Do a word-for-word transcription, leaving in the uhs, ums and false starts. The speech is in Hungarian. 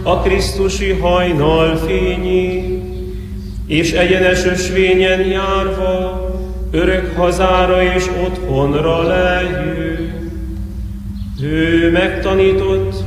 a Krisztusi hajnal fényi, és egyenes ösvényen járva, örök hazára és otthonra lejjünk. Ő megtanított